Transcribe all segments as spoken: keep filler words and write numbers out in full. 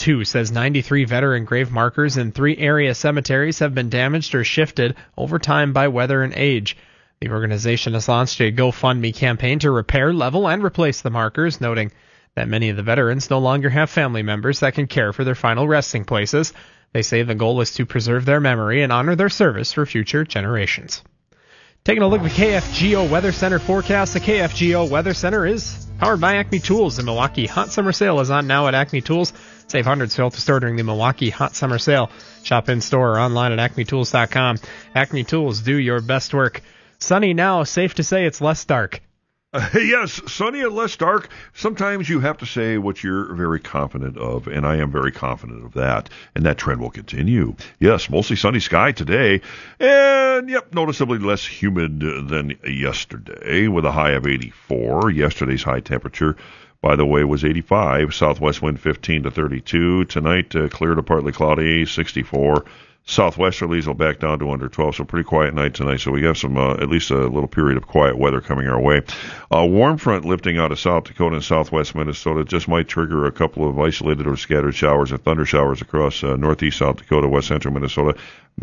two says ninety-three veteran grave markers in three area cemeteries have been damaged or shifted over time by weather and age. The organization has launched a GoFundMe campaign to repair, level, and replace the markers, noting that many of the veterans no longer have family members that can care for their final resting places. They say the goal is to preserve their memory and honor their service for future generations. Taking a look at the K F G O Weather Center forecast. The K F G O Weather Center is powered by Acme Tools. The Milwaukee Hot Summer Sale is on now at Acme Tools. Save hundreds to help the store during the Milwaukee Hot Summer Sale. Shop in store or online at acme tools dot com. Acme Tools, do your best work. Sunny now, safe to say it's less dark. Uh, yes, sunny and less dark. Sometimes you have to say what you're very confident of, and I am very confident of that, and that trend will continue. Yes, mostly sunny sky today, and, yep, noticeably less humid than yesterday, with a high of eighty-four. Yesterday's high temperature, by the way, was eighty-five. Southwest wind fifteen to thirty-two. Tonight, uh, clear to partly cloudy, sixty-four. Southwesterlies will back down to under twelve, so pretty quiet night tonight. So we have some, uh, at least a little period of quiet weather coming our way. A warm front lifting out of South Dakota and southwest Minnesota just might trigger a couple of isolated or scattered showers and thunder showers across uh, northeast South Dakota, west central Minnesota,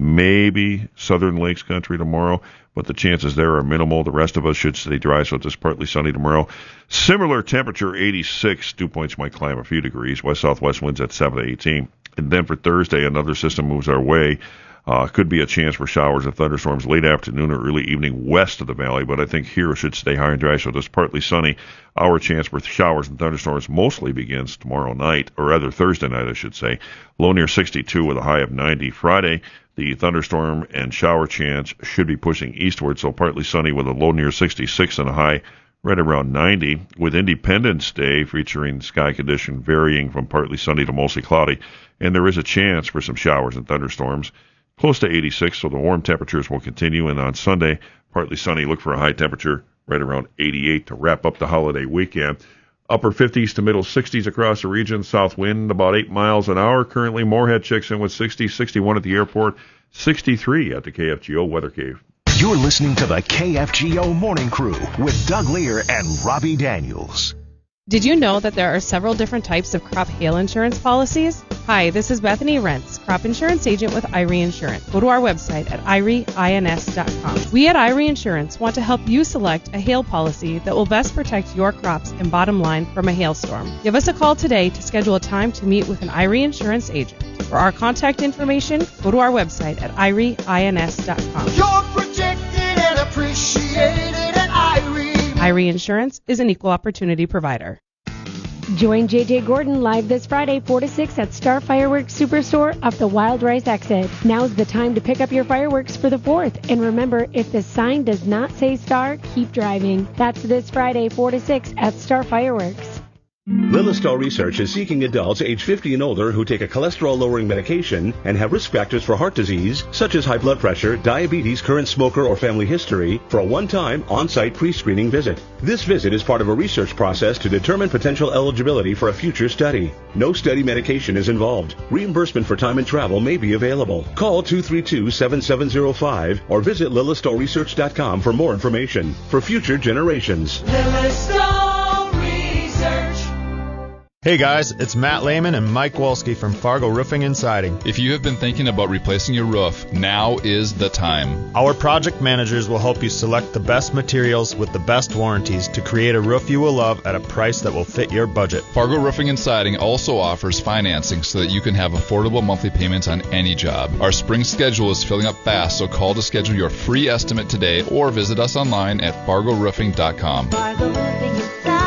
maybe southern lakes country tomorrow, but the chances there are minimal. The rest of us should stay dry, so it's just partly sunny tomorrow. Similar temperature, eighty-six. Dew points might climb a few degrees. West-southwest winds at seven to eighteen. And then for Thursday, another system moves our way. Uh, could be a chance for showers and thunderstorms late afternoon or early evening west of the valley, but I think here it should stay high and dry, so it's partly sunny. Our chance for showers and thunderstorms mostly begins tomorrow night, or rather Thursday night, I should say. Low near sixty-two with a high of ninety. Friday, the thunderstorm and shower chance should be pushing eastward, so partly sunny with a low near sixty-six and a high right around ninety, with Independence Day featuring sky condition varying from partly sunny to mostly cloudy, and there is a chance for some showers and thunderstorms. Close to eighty-six, so the warm temperatures will continue, and on Sunday, partly sunny, look for a high temperature right around eighty-eight to wrap up the holiday weekend. Upper fifties to middle sixties across the region, south wind about eight miles an hour. Currently, Moorhead checks in with sixty, sixty-one at the airport, sixty-three at the K F G O Weather Cave. You're listening to the K F G O Morning Crew with Doug Lear and Robbie Daniels. Did you know that there are several different types of crop hail insurance policies? Hi, this is Bethany Rentz, crop insurance agent with I R E Insurance. Go to our website at I R E ins dot com. We at I R E Insurance want to help you select a hail policy that will best protect your crops and bottom line from a hailstorm. Give us a call today to schedule a time to meet with an I R E Insurance agent. For our contact information, go to our website at I R E ins dot com. You're protected and appreciated at I R E. I R E Insurance is an equal opportunity provider. Join J J Gordon live this Friday, four to six at Star Fireworks Superstore off the Wild Rice exit. Now's the time to pick up your fireworks for the fourth. And remember, if the sign does not say Star, keep driving. That's this Friday, four to six at Star Fireworks. Lillistar Research is seeking adults age fifty and older who take a cholesterol-lowering medication and have risk factors for heart disease, such as high blood pressure, diabetes, current smoker, or family history, for a one-time on-site pre-screening visit. This visit is part of a research process to determine potential eligibility for a future study. No study medication is involved. Reimbursement for time and travel may be available. Call two three two, seven seven zero five or visit lillistar research dot com for more information. For future generations. Lillistar Research. Hey guys, it's Matt Lehman and Mike Wolski from Fargo Roofing and Siding. If you have been thinking about replacing your roof, now is the time. Our project managers will help you select the best materials with the best warranties to create a roof you will love at a price that will fit your budget. Fargo Roofing and Siding also offers financing so that you can have affordable monthly payments on any job. Our spring schedule is filling up fast, so call to schedule your free estimate today or visit us online at fargo roofing dot com. Fargo Roofing and Siding.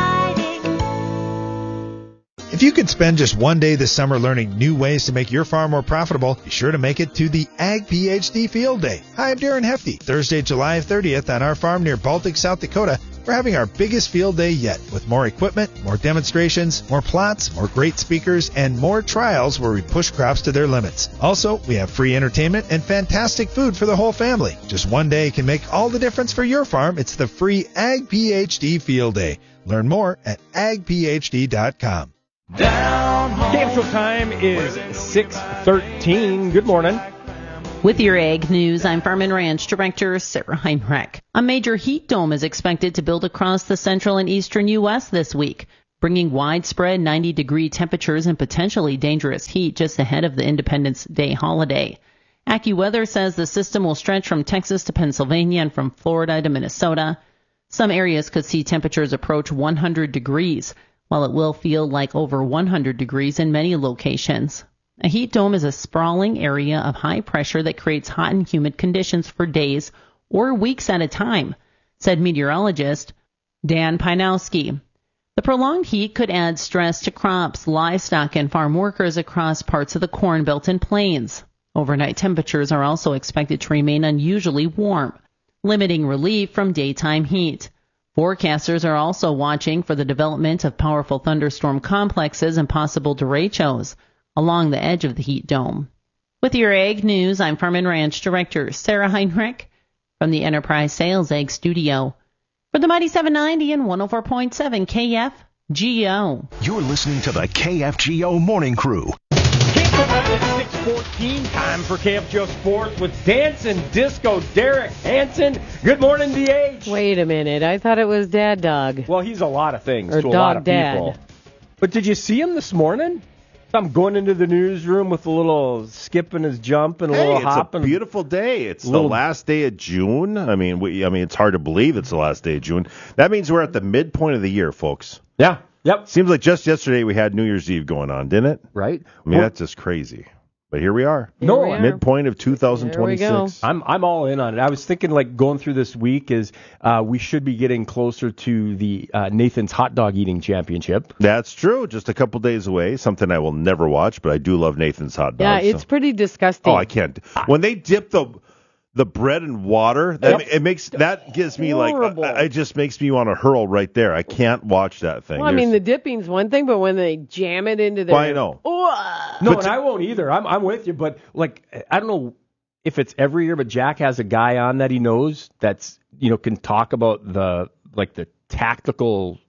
If you could spend just one day this summer learning new ways to make your farm more profitable, be sure to make it to the Ag PhD Field Day. Hi, I'm Darren Hefty. Thursday, July thirtieth on our farm near Baltic, South Dakota, we're having our biggest field day yet with more equipment, more demonstrations, more plots, more great speakers, and more trials where we push crops to their limits. Also, we have free entertainment and fantastic food for the whole family. Just one day can make all the difference for your farm. It's the free Ag PhD Field Day. Learn more at ag p h d dot com. Down home. Game show time is six thirteen. Good morning. With your Ag News, I'm Farm and Ranch Director Sarah Heinrich. A major heat dome is expected to build across the central and eastern U S this week. bringing widespread ninety-degree temperatures and potentially dangerous heat just ahead of the Independence Day holiday. AccuWeather says the system will stretch from Texas to Pennsylvania and from Florida to Minnesota. Some areas could see temperatures approach one hundred degrees, while it will feel like over one hundred degrees in many locations. A heat dome is a sprawling area of high pressure that creates hot and humid conditions for days or weeks at a time, said meteorologist Dan Pinowski. The prolonged heat could add stress to crops, livestock, and farm workers across parts of the Corn Belt and Plains. Overnight temperatures are also expected to remain unusually warm, limiting relief from daytime heat. Forecasters are also watching for the development of powerful thunderstorm complexes and possible derechos along the edge of the heat dome. With your Ag News, I'm Farm and Ranch Director Sarah Heinrich from the Enterprise Sales Ag Studio. For the Mighty seven ninety and one oh four point seven K F G O. You're listening to the K F G O Morning Crew. six fourteen, time for K F G O Sports with Dancing Disco Derek Hansen. Good morning, D H. Wait a minute. I thought it was Dad Dog. Well, he's a lot of things or to a dog lot of dad. people. But did you see him this morning? I'm going into the newsroom with a little skip and his jump and a hey, little it's hop. a beautiful day. It's little... the last day of June. I mean, we, I mean, it's hard to believe it's the last day of June. That means we're at the midpoint of the year, folks. Yeah. Yep. Seems like just yesterday we had New Year's Eve going on, didn't it? Right. I mean, well, that's just crazy. But here we are. Here no, we are. Midpoint of two thousand twenty-six. I'm I'm all in on it. I was thinking, like, going through this week is uh, we should be getting closer to the uh, Nathan's Hot Dog Eating Championship. That's true. Just a couple days away. Something I will never watch, but I do love Nathan's Hot Dogs. Yeah, it's so. pretty disgusting. Oh, I can't. When they dip the the bread in water, that, yep. it makes that gives me Horrible. like it just makes me want to hurl right there. I can't watch that thing. Well, I mean, the dipping's one thing, but when they jam it into their well, I know. Oh, no, and I won't either. I'm I'm with you, but like I don't know if it's every year, but Jack has a guy on that he knows that's you know can talk about the like the tactical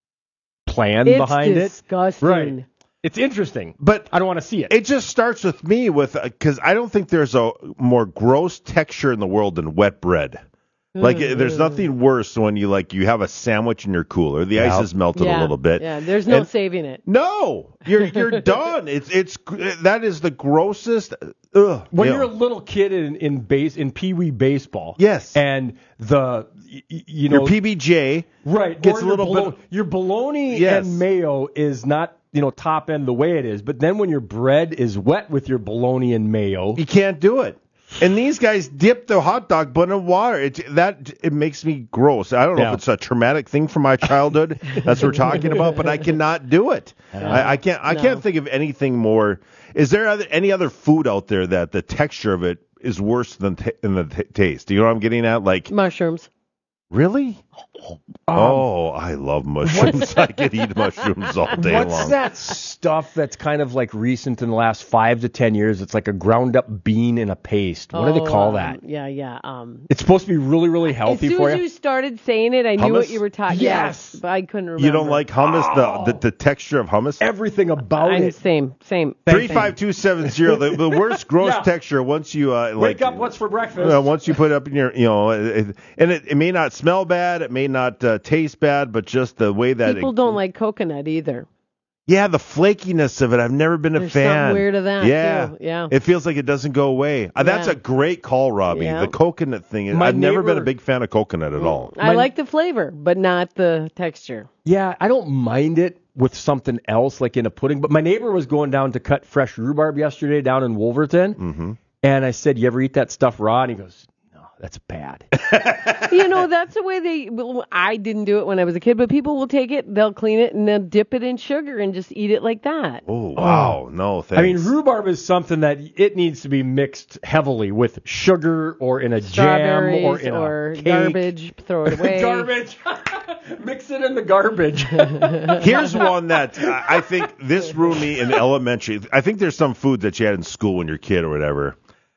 plan it's behind disgusting. it. Right. It's interesting, but I don't want to see it. It just starts with me with because I don't think there's a more gross texture in the world than wet bread. Like mm-hmm. there's nothing worse when you like you have a sandwich in your cooler, the yeah. ice is melted yeah. a little bit. Yeah, there's no and, saving it. No, you're you're done. It's it's that is the grossest. Ugh, when you you're know. a little kid in in base in Pee Wee baseball, yes, and the you, you know your P B J right gets a little bolo- bit your bologna yes. and mayo is not. You know, top end the way it is, but then when your bread is wet with your bologna and mayo, you can't do it. And these guys dip the hot dog bun in water. It that it makes me gross. I don't know yeah. if it's a traumatic thing from my childhood. That's what we're talking about, but I cannot do it. I, I can't. I no. can't think of anything more. Is there other, any other food out there that the texture of it is worse than t- than the t- taste? You know what I'm getting at? Like mushrooms. Really? Um, oh, I love mushrooms. I could eat mushrooms all day what's long. What's that stuff that's kind of like recent in the last five to ten years? It's like a ground up bean in a paste. What oh, do they call um, that? Yeah, yeah. Um, it's supposed to be really, really healthy for you. for As soon as you started saying it, I hummus? knew what you were talking about. Yes. yes, but I couldn't remember. You don't like hummus? Oh. The, the the texture of hummus? Everything about I'm it. Same, same. Three five two seven zero. The, the worst gross yeah. texture once you uh, like. Wake up. What's for breakfast? Uh, once you put it up in your, you know, it, and it, it may not smell bad. It may not uh, taste bad, but just the way that people it, don't like coconut either. Yeah, the flakiness of it. I've never been a There's fan. something weird of that. Yeah, too. yeah. It feels like it doesn't go away. Uh, that's Yeah. a great call, Robbie. Yeah. The coconut thing. My I've never neighbor- been a big fan of coconut at all. I My- like the flavor, but not the texture. Yeah, I don't mind it with something else, like in a pudding. But my neighbor was going down to cut fresh rhubarb yesterday down in Wolverton, Mm-hmm. and I said, "You ever eat that stuff raw?" And he goes, "No, that's bad." You know, that's the way they. Well, I didn't do it when I was a kid, but people will take it, they'll clean it, and they'll dip it in sugar and just eat it like that. Oh wow, no thanks. I mean, rhubarb is something that it needs to be mixed heavily with sugar or in a jam Strawberries or in or a cake. garbage, throw it away. Garbage. Mix it in the garbage. Here's one that uh, I think this ruined me in elementary. I think there's some food that you had in school when you're a kid or whatever.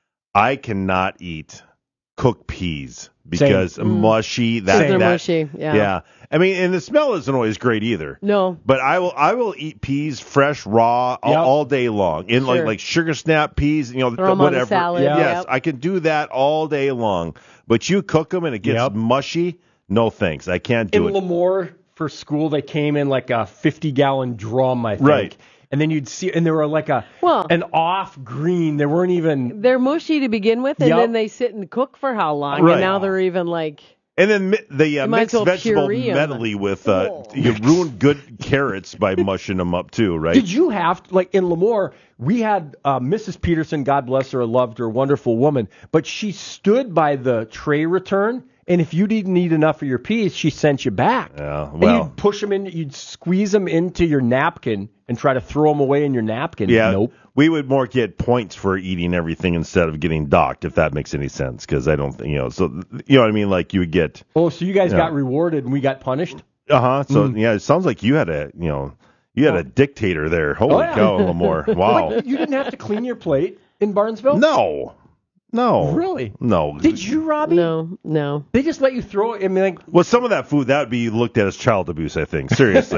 I cannot eat cooked peas because Same. mushy. That, They're that mushy, yeah. yeah. I mean, and the smell isn't always great either. No. But I will I will eat peas fresh, raw, all, Yep. all day long. In like Sure. like sugar snap peas, you know, Throw 'em on a whatever. salad, Yes, yep. I can do that all day long. But you cook them and it gets Yep. mushy. No thanks. I can't do In it. Lemoore, for school. They came in like a fifty-gallon drum, I think. Right. And then you'd see, and they were like a Well- an off green. They weren't even. They're mushy to begin with, and Yup. then they sit and cook for how long? Right. And now they're even like. And then mi- the uh, You might mixed as well vegetable puree 'em. medley with uh, you ruin good carrots by mushing them up too, right? Did you have to, like in Lemoore, we had uh, Missus Peterson, God bless her, loved her, wonderful woman, but she stood by the tray return, and if you didn't eat enough of your peas, she sent you back. Yeah, And well, you'd push them in, you'd squeeze them into your napkin and try to throw them away in your napkin. yeah. Nope. We would more get points for eating everything instead of getting docked, if that makes any sense. Because I don't, think you know, so you know what I mean. Like you would get. Oh, so you guys Yeah. got rewarded and we got punished? Uh huh. So Mm. yeah, it sounds like you had a, you know, you had a dictator there. Holy Oh, yeah. cow, Lemoore! Wow. Wait, you didn't have to clean your plate in Barnesville? No. No. Really? No. Did you, Robbie? No, no. They just let you throw it. I mean, like, Well, some of that food that would be looked at as child abuse. I think seriously.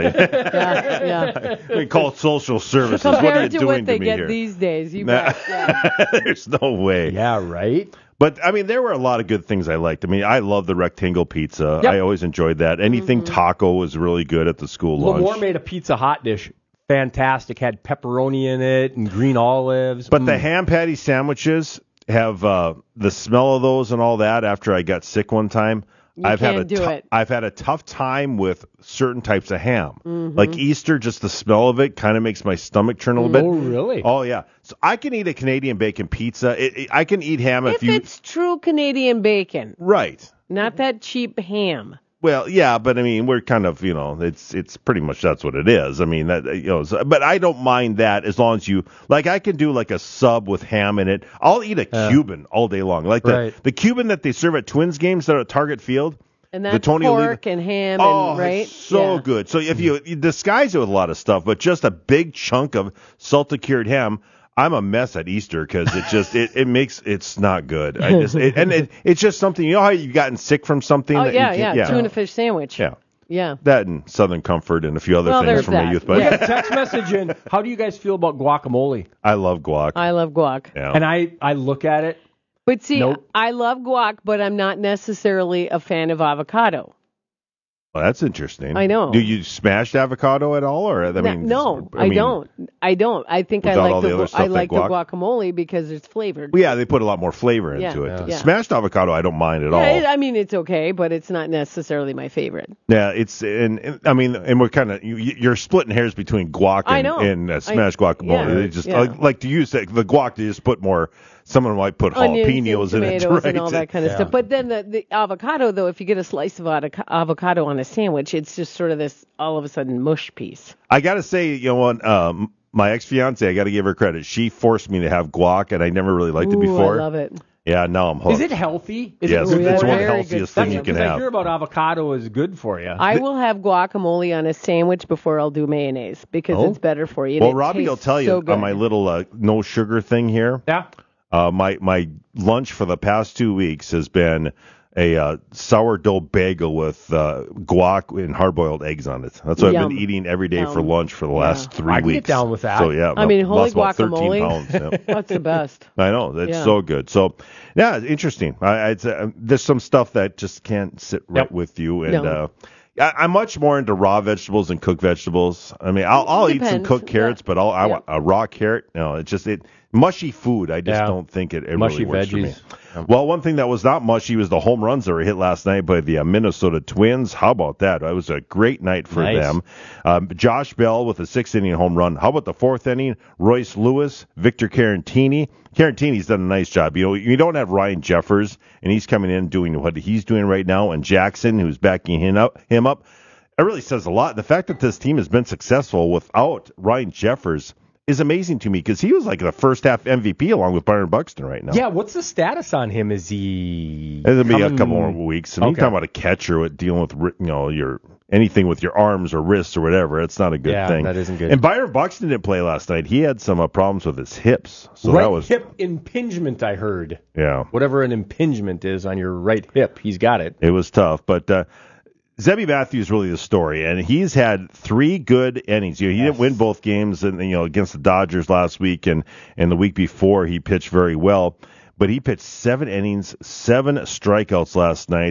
Yeah, yeah. We call it social services. What are you Compared to doing what they to me get here? these days, you Nah. bet. Yeah. There's no way. yeah, right? But I mean, there were a lot of good things I liked. I mean, I love the rectangle pizza. Yep. I always enjoyed that. Anything Mm-hmm. taco was really good at the school Lemoore lunch. made a pizza hot dish. Fantastic. Had pepperoni in it and green olives. But Mm. the ham patty sandwiches have uh, the smell of those and all that. After I got sick one time, You I've had a can't do tou- it. I've had a tough time with certain types of ham. Mhm. Like Easter, just the smell of it kind of makes my stomach turn a little Oh, bit. really? Oh yeah. So I can eat a Canadian bacon pizza. It, it- I can eat ham if, If you it's true Canadian bacon, right. not that cheap ham. Well, yeah, but I mean, we're kind of, you know, it's it's pretty much that's what it is. I mean, that you know, so, but I don't mind that as long as you like. I can do like a sub with ham in it. I'll eat a Yeah. Cuban all day long, like the Right. the Cuban that they serve at Twins games that are at Target Field. And The that's Tony Oliva- pork and ham Oh, and right. it's so Yeah. good. So if you, you disguise it with a lot of stuff, but just a big chunk of salted cured ham, I'm a mess at Easter because it just it, it makes it's not good. I just it, and it, it's just something. You know how you've gotten sick from something? Oh that yeah, you yeah, can't, tuna fish sandwich. Yeah. Yeah. That and Southern Comfort and a few other Well, things there's from my that. youth. We But got a text message in. How do you guys feel about guacamole? I love guac. I love guac. Yeah. And I, I look at it. But see, Nope. I love guac, but I'm not necessarily a fan of avocado. Well, that's interesting. I know. Do you smashed avocado at all, or I No, mean, no, I, mean, don't. I don't. I think I without like all the, the other gu- stuff I that like the guac- guacamole because it's flavored. Well, yeah, they put a lot more flavor Yeah. into it. Yeah. Smashed avocado, I don't mind at all. Yeah, I mean, it's okay, but it's not necessarily my favorite. Yeah, it's and, and I mean, and we're kind of you, you're splitting hairs between guac and, I know. and uh, I- smashed guacamole. yeah, They just yeah. like, like to use the, the guac. They just put more. Someone might put Onions jalapenos and in it, tomatoes right? and all that kind of Yeah. stuff. But then the, the avocado, though, if you get a slice of avoc- avocado on a sandwich, it's just sort of this all of a sudden mush piece. I gotta say, you know what? Um, my ex fiance, I gotta give her credit. She forced me to have guac, and I never really liked it Ooh, before. I love it. Yeah, now I'm hooked. Is it healthy? Is Yes, it it's good one for of the you? healthiest That's things you can because I have. hear about avocado is good for you. I will have guacamole on a sandwich before I'll do mayonnaise because Oh. it's better for you. and Well, it Robbie will tastes tell you so good. on my little uh, no sugar thing here. Yeah. Uh, my my lunch for the past two weeks has been a uh, sourdough bagel with uh, guac and hard-boiled eggs on it. That's what I've Yum. been eating every day for Yum. lunch for the last three I can weeks. get down with that. So yeah, I mean, holy lost about thirteen guacamole. pounds. Yeah. That's the best. I know that's Yeah. so good. So yeah, it's interesting. I, I, it's, uh, there's some stuff that just can't sit right Yep. with you, and No. uh, I, I'm much more into raw vegetables than cooked vegetables. I mean, I'll, I'll eat some Depends. cooked carrots, Yeah. but I'll, I Yeah. want a raw carrot. No, it's just it mushy food. I just Yeah. don't think it, it Mushy really works for me. veggies. Yeah. Well, one thing that was not mushy was the home runs that were hit last night by the uh, Minnesota Twins. How about that? It was a great night for Nice. them. Um, Josh Bell with a sixth inning home run. How about the fourth inning? Royce Lewis, Victor Carantini. Carantini's done a nice job. You know, you don't have Ryan Jeffers, and he's coming in doing what he's doing right now, and Jackson, who's backing him up. Him up. It really says a lot. The fact that this team has been successful without Ryan Jeffers is amazing to me because he was like the first half M V P along with Byron Buxton right now. Yeah, what's the status on him? Is he? It'll be a coming- couple more weeks. I mean, Okay. you're talking about a catcher with dealing with, ri- you know, your anything with your arms or wrists or whatever. It's not a good Yeah, thing. that isn't good. And Byron Buxton didn't play last night. He had some uh, problems with his hips, so right that was hip impingement, I heard. yeah, Whatever an impingement is on your right hip, he's got it. it was tough. But uh, Zebby Matthews really the story, and he's had three good innings. You know, he Yes. didn't win both games, and you know against the Dodgers last week, and and the week before he pitched very well. But he pitched seven innings, seven strikeouts last night.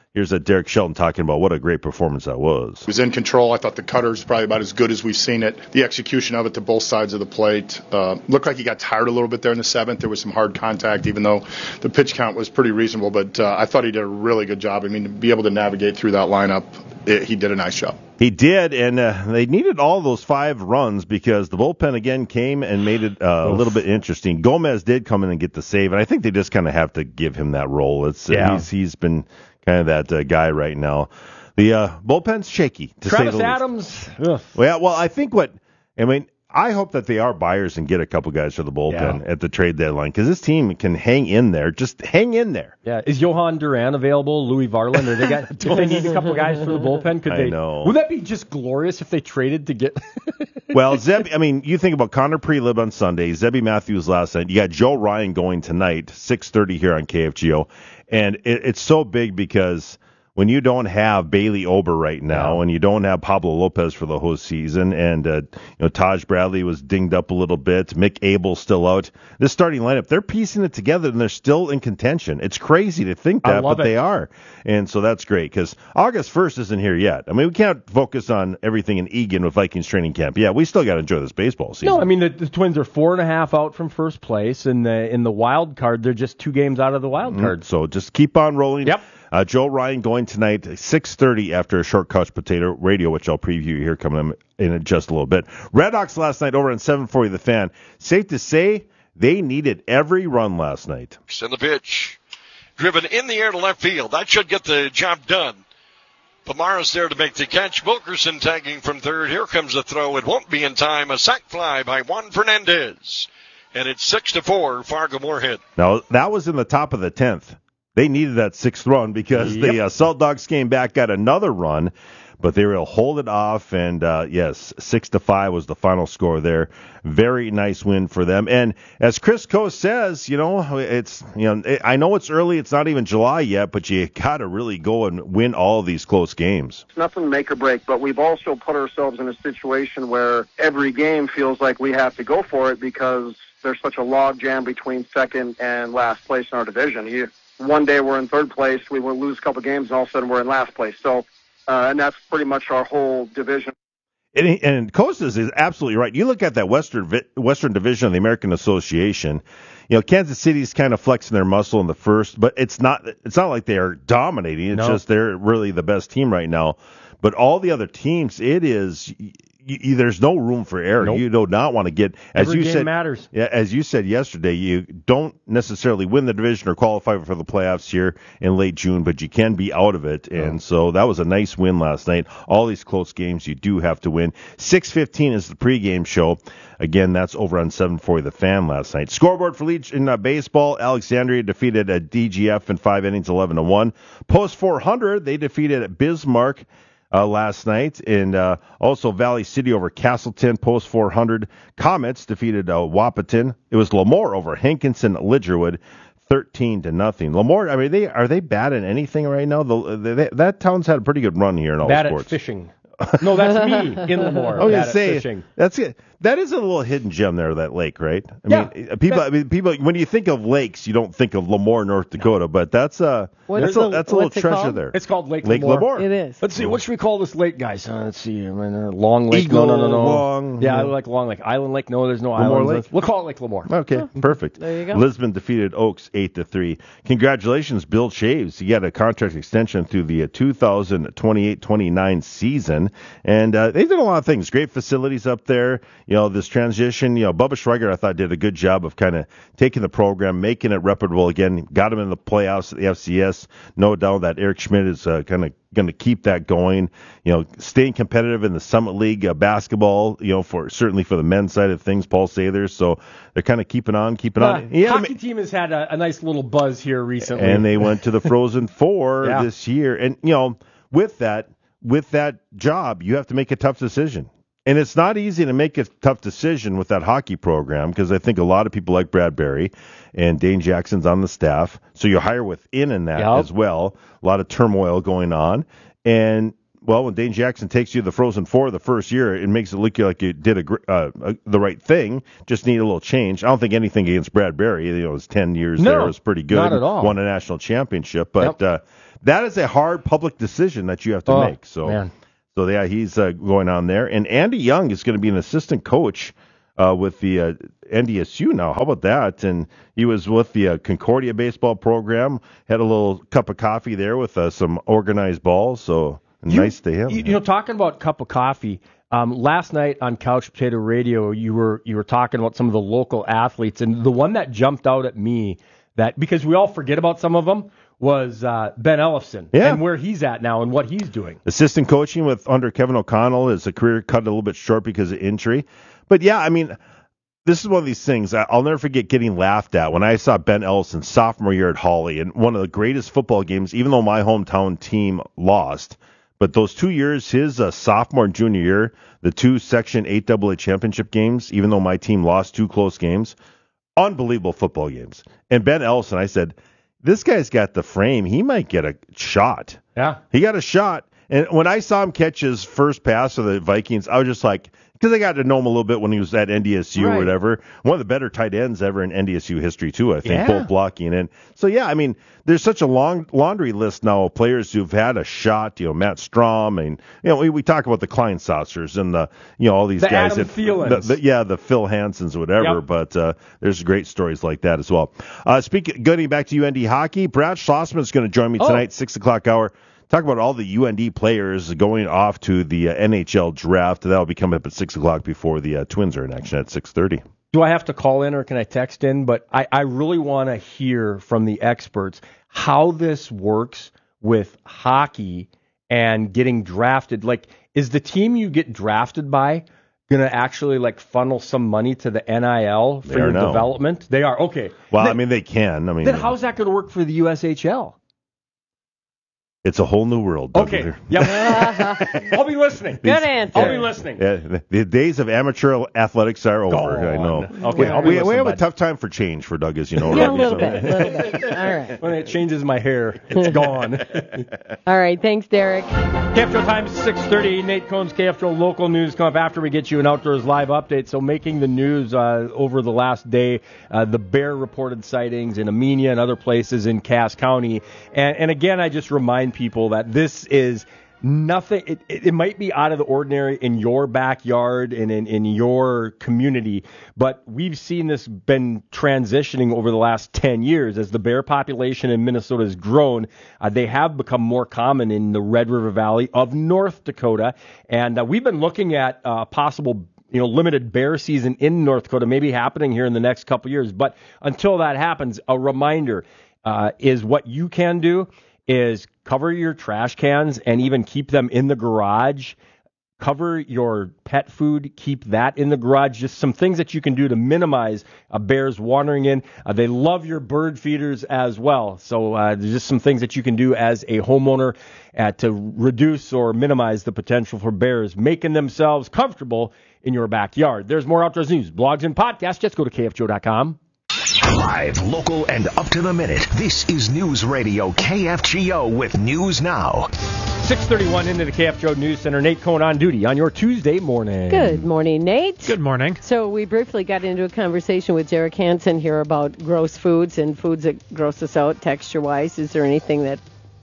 Here's a Derek Shelton talking about what a great performance that was. He was in control. I thought the cutter's probably about as good as we've seen it. The execution of it to both sides of the plate. Uh, looked like he got tired a little bit there in the seventh. There was some hard contact, even though the pitch count was pretty reasonable. But uh, I thought he did a really good job. I mean, to be able to navigate through that lineup, it, he did a nice job. He did, and uh, they needed all those five runs because the bullpen again came and made it uh, a little bit interesting. Gomez did come in and get the save, and I think they just kind of have to give him that role. It's yeah. he's he's been kind of that uh, guy right now. The uh, bullpen's shaky, to Travis say the Adams. least. Well, well, I think what I mean. I hope that they are buyers and get a couple guys for the bullpen Yeah. at the trade deadline because this team can hang in there. Just hang in there. Yeah, is Johan Duran available? Louis Varland? Or they got? If they need a couple guys for the bullpen, could I they? know. Would that be just glorious if they traded to get? Well, Zeb, I mean, you think about Connor Prelib on Sunday, Zebby Matthews last night. You got Joe Ryan going tonight, six thirty here on K F G O, and it, it's so big because when you don't have Bailey Ober right now, Yeah. and you don't have Pablo Lopez for the whole season, and uh, you know Taj Bradley was dinged up a little bit, Mick Abel's still out. This starting lineup, they're piecing it together, and they're still in contention. It's crazy to think I that, love but it. they are, and so that's great because August first isn't here yet. I mean, we can't focus on everything in Eagan with Vikings training camp. Yeah, we still got to enjoy this baseball season. No, I mean the, the Twins are four and a half out from first place, and the, in the wild card, they're just two games out of the wild card. Mm, So just keep on rolling. Yep. Uh, Joe Ryan going tonight, six thirty after a short couch potato radio, which I'll preview here coming in just a little bit. Red Hawks last night over on seven forty The Fan. Safe to say they needed every run last night. And the pitch driven in the air to left field. That should get the job done. Pamaris there to make the catch. Wilkerson tagging from third. Here comes the throw. It won't be in time. A sac fly by Juan Fernandez. And it's six to four, Fargo Moorhead. Now, that was in the top of the tenth. They needed that sixth run because Yep. the uh, Salt Dogs came back, got another run, but they were able to hold it off. And, uh, yes, six to five was the final score there. Very nice win for them. And as Chris Coe says, you know, it's, you know, I know it's early. It's not even July yet, but you got to really go and win all of these close games. It's nothing make or break, but we've also put ourselves in a situation where every game feels like we have to go for it because there's such a log jam between second and last place in our division. You, one day we're in third place, we will lose a couple games, and all of a sudden we're in last place. So, uh, and that's pretty much our whole division. And, and Costas is absolutely right. You look at that Western Western Division of the American Association. You know, Kansas City's kind of flexing their muscle in the first, but it's not. It's not like they are dominating. It's No. just they're really the best team right now. But all the other teams, it is. You, you, there's no room for error. Nope. You do not want to get, as Every you game said, matters. Yeah, as you said yesterday, you don't necessarily win the division or qualify for the playoffs here in late June, but you can be out of it. And Oh. so that was a nice win last night. All these close games you do have to win. six fifteen is the pregame show. Again, that's over on seven forty The Fan last night. Scoreboard for Leach in uh, baseball. Alexandria defeated a D G F in five innings, eleven to one. Post four hundred, they defeated Bismarck Uh, last night, and uh, also Valley City over Castleton, post four hundred. Comets defeated uh, Wapaton. It was Lemoore over Hankinson Lidgerwood, thirteen to nothing. Lemoore, I mean, they are they bad at anything right now? The, they, that town's had a pretty good run here in all Bad sports. at fishing. No, that's me in Lemoore. I was Bad gonna at say fishing. that's it. That is a little hidden gem there, that lake, right? I Yeah. mean, people. I mean, people. When you think of lakes, you don't think of Lemoore, North Dakota, but that's a What's that's the- a that's a little what's it treasure called? there. It's called Lake, Lake Lemoore. Lemoore. It is. Let's see, what should we call this lake, guys? Uh, let's see. I mean, uh, Long Lake. Eagle, no, no, no, no. Long, yeah, I yeah. like Long Lake. Island Lake. No, there's no Lemoore islands. Lake? We'll call it Lake Lemoore. Okay, perfect. There you go. Lisbon defeated Oaks eight to three. Congratulations, Bill Shaves. He got a contract extension through the uh, two thousand twenty-eight twenty-nine season, and uh, they did a lot of things. Great facilities up there. You know, this transition. You know, Bubba Schreiger, I thought, did a good job of kind of taking the program, making it reputable again. Got him in the playoffs at the F C S. No doubt that Eric Schmidt is uh, kind of going to keep that going. You know, staying competitive in the Summit League uh, basketball. You know, for certainly for the men's side of things, Paul Sathers. So they're kind of keeping on, keeping The on. Yeah, hockey team has had a, a nice little buzz here recently. and they went to the Frozen Four Yeah. this year. And you know, with that, with that job, you have to make a tough decision. And it's not easy to make a tough decision with that hockey program because I think a lot of people like Brad Berry and Dane Jackson's on the staff. So you hire within in that Yep. as well. A lot of turmoil going on. And well, when Dane Jackson takes you to the Frozen Four the first year, it makes it look like you did a, gr- uh, a, the right thing. Just need a little change. I don't think anything against Brad Berry. You know, his ten years No, there was pretty good. not at all. Won a national championship, but Yep. uh, that is a hard public decision that you have to Oh, make. So, man. so yeah, he's uh, going on there. And Andy Young is going to be an assistant coach uh, with the uh, N D S U now. How about that? And he was with the uh, Concordia baseball program. Had a little cup of coffee there with uh, some organized balls. So. You- Nice to him. You, you know, talking about cup of coffee. Um, last night on Couch Potato Radio, you were you were talking about some of the local athletes, and the one that jumped out at me that because we all forget about some of them was uh, Ben Ellefson Yeah. and where he's at now and what he's doing. Assistant coaching with under Kevin O'Connell. His career cut a little bit short because of injury. But yeah, I mean, this is one of these things. I- I'll never forget getting laughed at when I saw Ben Ellefson sophomore year at Hawley and one of the greatest football games, even though my hometown team lost. But those two years, his uh, sophomore and junior year, the two Section eight double A championship games, even though my team lost two close games, unbelievable football games. And Ben Ellefson, I said, this guy's got the frame. He might get a shot. Yeah. He got a shot. And when I saw him catch his first pass for the Vikings, I was just like, because I got to know him a little bit when he was at N D S U Right. or whatever. One of the better tight ends ever in N D S U history, too, I think, Yeah. both blocking. And so, yeah, I mean, there's such a long laundry list now of players who've had a shot. You know, Matt Strom, and, you know, we, we talk about the Klein Saucers and the, you know, all these The guys. Adam that, Thielens. the, the, yeah, the Phil Hansons or whatever. Yep. But uh, there's great stories like that as well. Uh, speaking, getting back to U N D hockey, Brad Schlossman's going to join me Oh. tonight, six o'clock hour. Talk about all the U N D players going off to the uh, N H L draft. That'll be coming up at six o'clock before the uh, Twins are in action at six thirty. Do I have to call in or can I text in? But I, I really want to hear from the experts how this works with hockey and getting drafted. Like, is the team you get drafted by going to actually like funnel some money to the N I L for They are your now. development? They are. Okay. Well, then, I mean, they can. I mean, then how's that going to work for the U S H L? it's a whole new world. Doug Okay. Lear. Yep. I'll be listening. Good answer. I'll be listening. Yeah, the, the days of amateur athletics are over. Gone. I know. Okay, we, I'll be we, we listening, have a bud. tough time for change for Doug, as you know. Yeah, a Robbie, little so- bit, a little bit. All right. When it changes my hair, it's gone. All right. Thanks, Derek. K F J O time is six thirty. Nate Cohn's K F J O local news come up after we get you an Outdoors Live update. So making the news uh, over the last day, uh, the bear reported sightings in Amenia and other places in Cass County. And, and again, I just remind people that this is nothing. It, it, it might be out of the ordinary in your backyard and in, in your community, but we've seen this been transitioning over the last ten years as the bear population in Minnesota has grown. Uh, they have become more common in the Red River Valley of North Dakota, and uh, we've been looking at uh, possible you know, limited bear season in North Dakota maybe happening here in the next couple years. But until that happens, a reminder uh, is what you can do is cover your trash cans and even keep them in the garage. Cover your pet food, keep that in the garage. Just some things that you can do to minimize uh, bears wandering in. Uh, they love your bird feeders as well. So uh, there's just some things that you can do as a homeowner uh, to reduce or minimize the potential for bears making themselves comfortable in your backyard. There's more Outdoors news, blogs, and podcasts. Just go to K F J O dot com. Live, local, and up to the minute. This is News Radio K F G O with News Now. six thirty-one into the K F J O News Center. Nate Cohn on duty on your Tuesday morning. Good morning, Nate. Good morning. So we briefly got into a conversation with Derek Hansen here about gross foods and foods that gross us out texture-wise. Is there anything that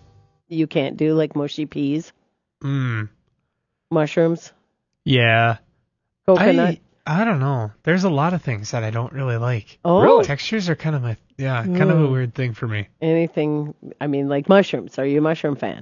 you can't do, like mushy peas, Mm. mushrooms, Yeah. coconut? I, I don't know. There's a lot of things that I don't really like. Oh. Really? Textures are kind of my, yeah, kind of a Mm. weird thing for me. Anything, I mean, like mushrooms. Are you a mushroom fan?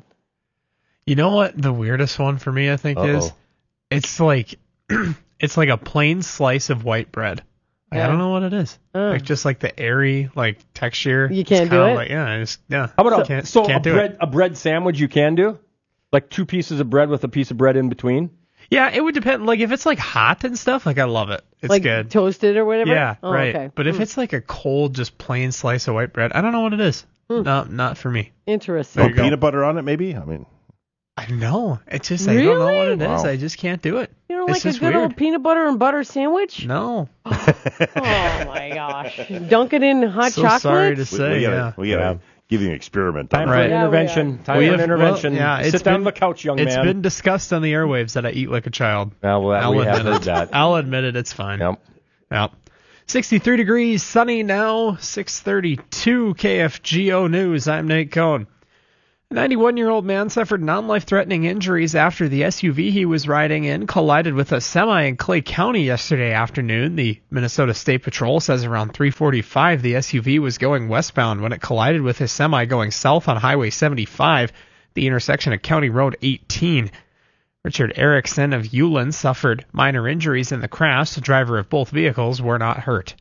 You know what the weirdest one for me, I think, Uh-oh. is? It's like, it's like a plain slice of white bread. Like, I Yeah. don't know what it is. Oh. Like just like the airy like texture. You can't It's do kinda it? Like, yeah, I just, yeah. How about a, can't, so can't a do bread it. a bread sandwich you can do? Like two pieces of bread with a piece of bread in between? Yeah, it would depend. Like if it's like hot and stuff, like I love it. It's like good. toasted or whatever? Yeah, Oh, right. Okay. But if Hmm. it's like a cold, just plain slice of white bread, I don't know what it is. No, not for me. Interesting. Oh, There you go. peanut butter on it, maybe? I mean, I know. It's just I don't know what it is. Wow. I just can't do it. You don't it's like a just good weird. old peanut butter and butter sandwich? No. Oh my gosh. Dunk it in hot So chocolate? sorry to we, say. we gotta, yeah. we gotta give you an experiment. Time for Right. an Yeah, intervention. Time We for an have- intervention. well, yeah, it's Sit down been- on the couch, young It's man. been discussed on the airwaves that I eat like a child. Yeah, well, I'll we have admit heard it. that. I'll admit it. It's fine. Yep. Yep. sixty-three degrees, sunny now, six thirty-two K F G O News. I'm Nate Cohn. A ninety-one-year-old man suffered non-life-threatening injuries after the S U V he was riding in collided with a semi in Clay County yesterday afternoon. The Minnesota State Patrol says around three forty-five the S U V was going westbound when it collided with a semi going south on Highway seventy-five, the intersection of County Road eighteen. Richard Erickson of Ulen suffered minor injuries in the crash. The driver of both vehicles were not hurt.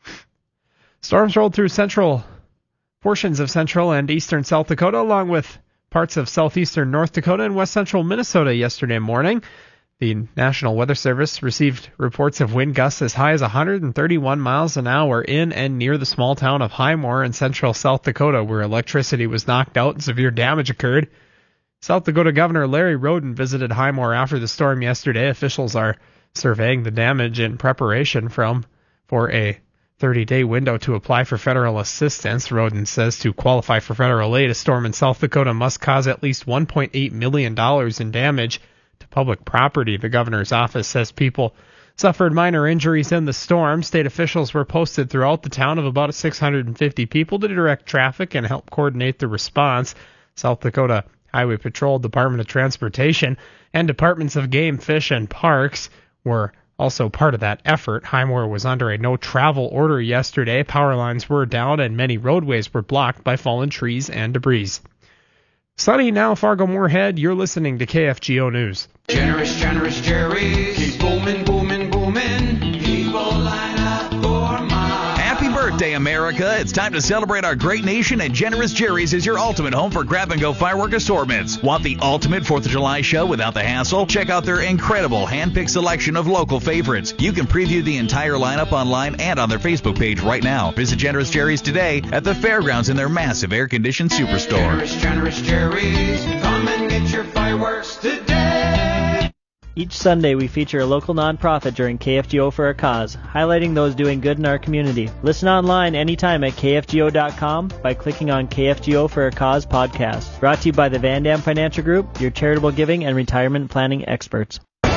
Storms rolled through central portions of central and eastern South Dakota, along with parts of southeastern North Dakota and west central Minnesota yesterday morning. The National Weather Service received reports of wind gusts as high as one hundred thirty-one miles an hour in and near the small town of Highmore in central South Dakota, where electricity was knocked out and severe damage occurred. South Dakota Governor Larry Roden visited Highmore after the storm yesterday. Officials are surveying the damage in preparation from for a thirty-day window to apply for federal assistance. Roden says to qualify for federal aid, a storm in South Dakota must cause at least one point eight million dollars in damage to public property. The governor's office says people suffered minor injuries in the storm. State officials were posted throughout the town of about six hundred fifty people to direct traffic and help coordinate the response. South Dakota Highway Patrol, Department of Transportation, and Departments of Game, Fish, and Parks were also part of that effort. Highmore was under a no-travel order yesterday. Power lines were down and many roadways were blocked by fallen trees and debris. Sunny now, Fargo-Moorhead. You're listening to K F G O News. Generous, generous Jerry's. Keep booming, booming, booming. People line up for mine. Happy birthday, America. It's time to celebrate our great nation, and Generous Jerry's is your ultimate home for grab-and-go firework assortments. Want the ultimate fourth of July show without the hassle? Check out their incredible hand-picked selection of local favorites. You can preview the entire lineup online and on their Facebook page right now. Visit Generous Jerry's today at the fairgrounds in their massive air-conditioned superstore. Generous, generous Jerry's. Come and get your fireworks today. Each Sunday, we feature a local nonprofit during K F G O for a Cause, highlighting those doing good in our community. Listen online anytime at K F G O dot com by clicking on K F G O for a Cause podcast. Brought to you by the Van Dam Financial Group, your charitable giving and retirement planning experts. K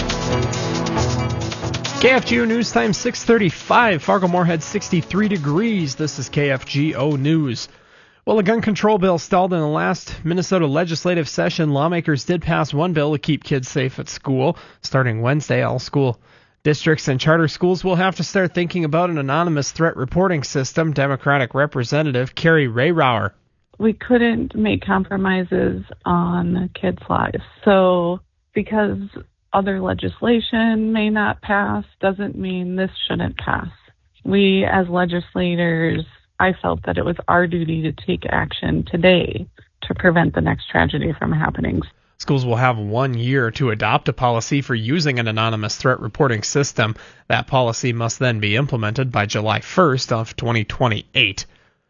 F G O News Time six thirty-five. Fargo-Moorhead sixty-three degrees. This is K F G O News. Well, a gun control bill stalled in the last Minnesota legislative session. Lawmakers did pass one bill to keep kids safe at school. Starting Wednesday, all school districts and charter schools will have to start thinking about an anonymous threat reporting system. Democratic Representative Carrie Rayrauer. We couldn't make compromises on kids' lives. So because other legislation may not pass doesn't mean this shouldn't pass. We as legislators, I felt that it was our duty to take action today to prevent the next tragedy from happening. Schools will have one year to adopt a policy for using an anonymous threat reporting system. That policy must then be implemented by July first of twenty twenty-eight.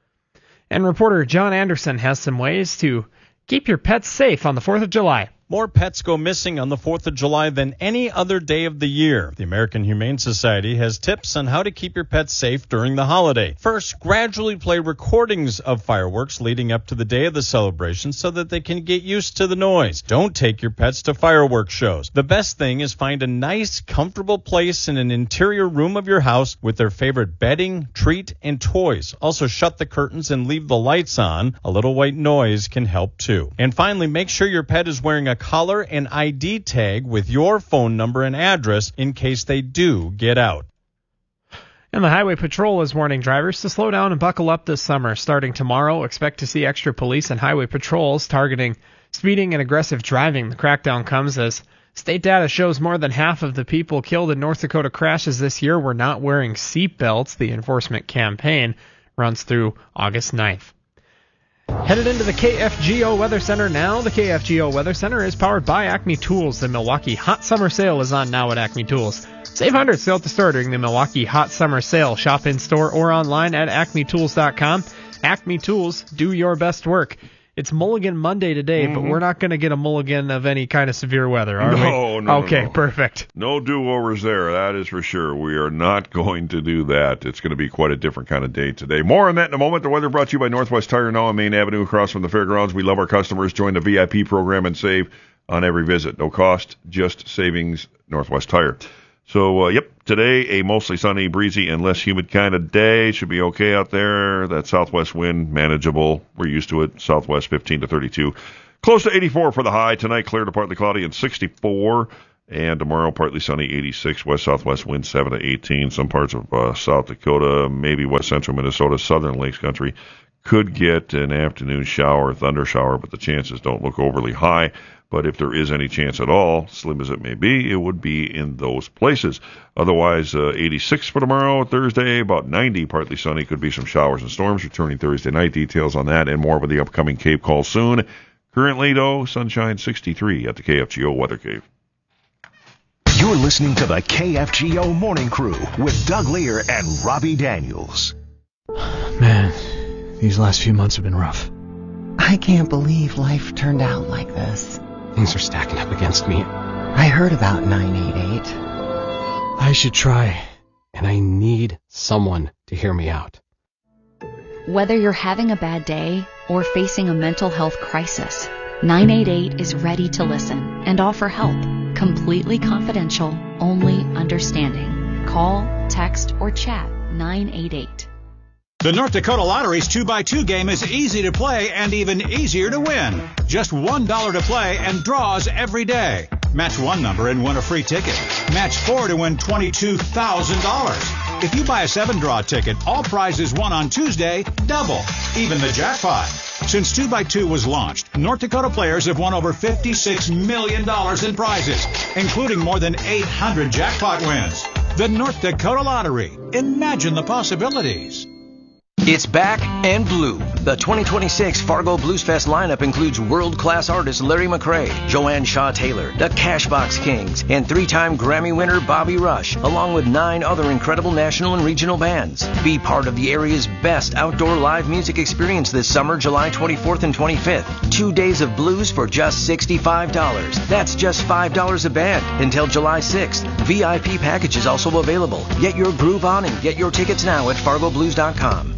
And reporter John Anderson has some ways to keep your pets safe on the fourth of July. More pets go missing on the fourth of July than any other day of the year. The American Humane Society has tips on how to keep your pets safe during the holiday. First, gradually play recordings of fireworks leading up to the day of the celebration so that they can get used to the noise. Don't take your pets to fireworks shows. The best thing is find a nice, comfortable place in an interior room of your house with their favorite bedding, treat, and toys. Also, shut the curtains and leave the lights on. A little white noise can help too. And finally, make sure your pet is wearing a collar and I D tag with your phone number and address in case they do get out. And the Highway Patrol is warning drivers to slow down and buckle up this summer. Starting tomorrow, expect to see extra police and highway patrols targeting speeding and aggressive driving. The crackdown comes as state data shows more than half of the people killed in North Dakota crashes this year were not wearing seat belts. The enforcement campaign runs through August ninth. Headed into the K F G O Weather Center now. The K F G O Weather Center is powered by Acme Tools. The Milwaukee Hot Summer Sale is on now at Acme Tools. Save hundreds throughout the store during the Milwaukee Hot Summer Sale. Shop in store or online at acme tools dot com. Acme Tools, do your best work. It's Mulligan Monday today, Mhm. but we're not going to get a mulligan of any kind of severe weather, are we? No, no, Okay, no. perfect. No do-overs there, that is for sure. We are not going to do that. It's going to be quite a different kind of day today. More on that in a moment. The weather brought to you by Northwest Tire, now on Main Avenue across from the fairgrounds. We love our customers. Join the V I P program and save on every visit. No cost, just savings, Northwest Tire. So, uh, yep, today a mostly sunny, breezy, and less humid kind of day. Should be okay out there. That southwest wind, manageable. We're used to it. Southwest fifteen to thirty-two. Close to eighty-four for the high. Tonight, clear to partly cloudy and sixty-four. And tomorrow, partly sunny, eighty-six. West-southwest wind, seven to eighteen. Some parts of uh, South Dakota, maybe west-central Minnesota, southern lakes country could get an afternoon shower, thunder shower, but the chances don't look overly high. But if there is any chance at all, slim as it may be, it would be in those places. Otherwise, uh, eighty-six for tomorrow, Thursday, about ninety, partly sunny. Could be some showers and storms returning Thursday night. Details on that and more with the upcoming Cave Call soon. Currently, though, sunshine sixty-three at the K F G O Weather Cave. You're listening to the K F G O Morning Crew with Doug Lear and Robbie Daniels. Man, these last few months have been rough. I can't believe life turned out like this. Things are stacking up against me. I heard about nine eight eight. I should try, and I need someone to hear me out. Whether you're having a bad day or facing a mental health crisis, nine eight eight is ready to listen and offer help. Completely confidential, only understanding. Call, text, or chat nine eight eight. The North Dakota Lottery's two by two game is easy to play and even easier to win. Just one dollar to play and draws every day. Match one number and win a free ticket. Match four to win twenty-two thousand dollars. If you buy a seven-draw ticket, all prizes won on Tuesday double, even the jackpot. Since two by two was launched, North Dakota players have won over fifty-six million dollars in prizes, including more than eight hundred jackpot wins. The North Dakota Lottery. Imagine the possibilities. It's back and blue. The twenty twenty-six Fargo Blues Fest lineup includes world-class artists Larry McCray, Joanne Shaw Taylor, the Cashbox Kings, and three-time Grammy winner Bobby Rush, along with nine other incredible national and regional bands. Be part of the area's best outdoor live music experience this summer, July twenty-fourth and twenty-fifth. Two days of blues for just sixty-five dollars. That's just five dollars a band until July sixth. V I P packages also available. Get your groove on and get your tickets now at fargo blues dot com.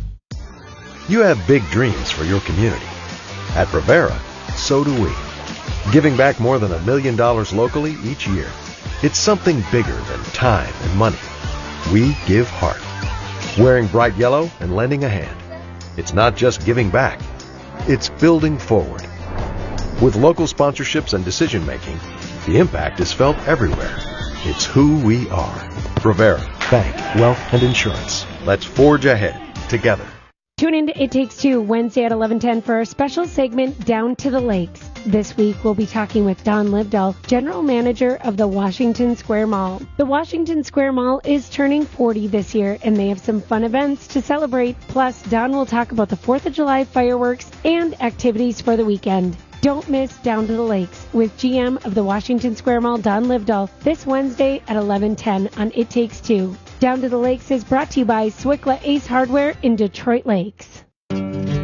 You have big dreams for your community. At Rivera, so do we. Giving back more than a million dollars locally each year. It's something bigger than time and money. We give heart. Wearing bright yellow and lending a hand. It's not just giving back. It's building forward. With local sponsorships and decision making, the impact is felt everywhere. It's who we are. Rivera, bank, wealth, and insurance. Let's forge ahead together. Tune in to It Takes Two Wednesday at eleven ten for our special segment Down to the Lakes. This week we'll be talking with Don Livdahl, General Manager of the Washington Square Mall. The Washington Square Mall is turning forty this year and they have some fun events to celebrate. Plus, Don will talk about the fourth of July fireworks and activities for the weekend. Don't miss Down to the Lakes with G M of the Washington Square Mall, Don Livdahl, this Wednesday at eleven ten on It Takes Two. Down to the Lakes is brought to you by Swickla Ace Hardware in Detroit Lakes.